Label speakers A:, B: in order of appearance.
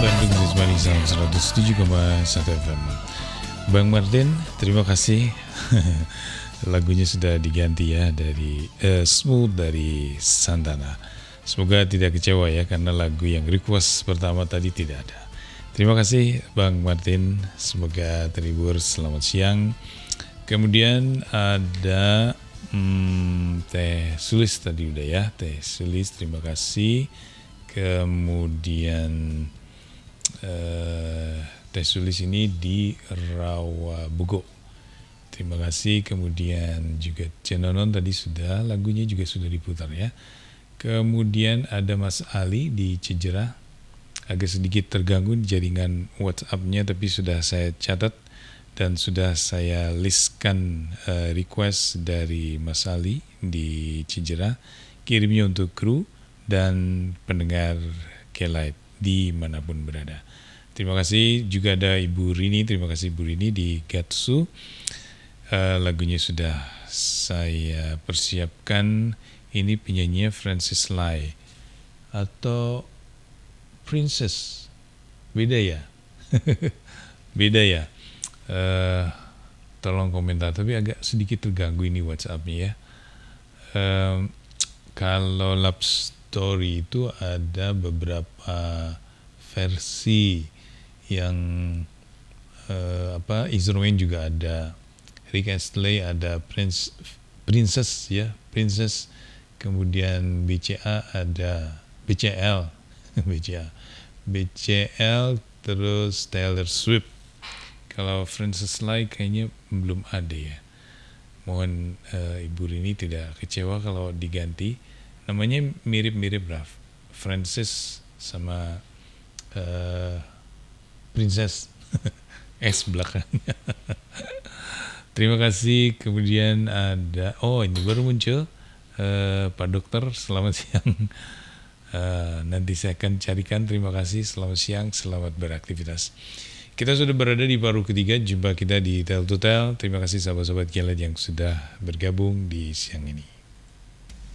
A: Bandung Rizmani Sound 107,1 FM. Bang Martin, terima kasih. Lagunya sudah diganti ya dari Smooth dari Santana. Semoga tidak kecewa ya karena lagu yang request pertama tadi tidak ada. Terima kasih Bang Martin, semoga terhibur. Selamat siang. Kemudian ada Teh Sulis tadi udah ya, Teh Sulis terima kasih. Kemudian Teh Sulis ini di Rawabugo. Terima kasih. Kemudian juga Cenonon tadi sudah, lagunya juga sudah diputar ya. Kemudian ada Mas Ali di Cijerah. Agak sedikit terganggu di jaringan WhatsApp-nya, tapi sudah saya catat dan sudah saya listkan request dari Mas Ali di Cijerah. Kirimnya untuk kru dan pendengar K-Live dimanapun berada. Terima kasih. Juga ada Ibu Rini, terima kasih Ibu Rini di Gatsu. Lagunya sudah saya persiapkan. Ini penyanyinya Francis Lai atau Princess, beda ya. Beda ya. Tolong komentar, tapi agak sedikit terganggu ini WhatsApp-nya ya. Kalau Love Story itu ada beberapa versi yang instrumen juga ada. Rick Astley ada Princess ya, Princess. Kemudian BCA ada BCL, BCL terus Taylor Swift. Kalau Princess Lai kayaknya belum ada ya. Mohon Ibu Rini tidak kecewa kalau diganti. Namanya mirip-mirip Raf. Francis sama Princess S belakangnya. Terima kasih. Kemudian ada, ini baru muncul Pak Dokter, selamat siang. Nanti saya akan carikan. Terima kasih, selamat siang, selamat beraktivitas. Kita sudah berada di paruh ketiga, jumpa kita di Tel to Tel. Terima kasih sahabat-sahabat K-Live yang sudah bergabung di siang ini.